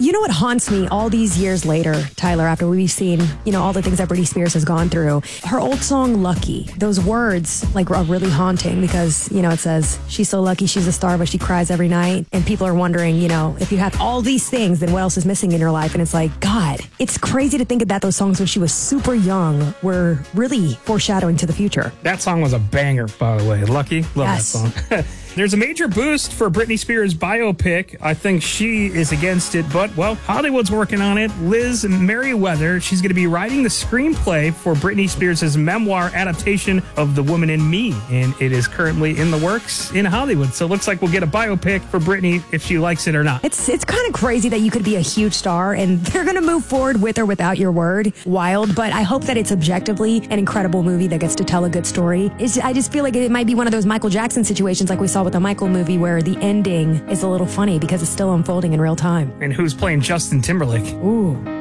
You know what haunts me all these years later, Tyler, after we've seen, all the things that Britney Spears has gone through? Her old song, Lucky, those words are really haunting because, it says, she's so lucky she's a star, but she cries every night. And people are wondering, if you have all these things, then what else is missing in your life? And it's like, God, it's crazy to think that those songs when she was super young were really foreshadowing to the future. That song was a banger, by the way. Lucky. Love that song. There's a major boost for Britney Spears' biopic. I think she is against it, but, Hollywood's working on it. Liz Merriweather, she's going to be writing the screenplay for Britney Spears' memoir adaptation of The Woman in Me, and it is currently in the works in Hollywood. So it looks like we'll get a biopic for Britney if she likes it or not. It's kind of crazy that you could be a huge star, and they're going to move forward with or without your word. Wild, but I hope that it's objectively an incredible movie that gets to tell a good story. I just feel like it might be one of those Michael Jackson situations like we saw with the Michael movie where the ending is a little funny because it's still unfolding in real time. And who's playing Justin Timberlake? Ooh.